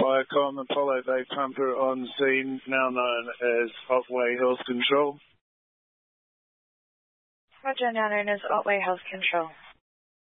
Viacom Apollo Bay Pumper on scene, now known as Otway Health Control. Roger, now known as Otway Health Control.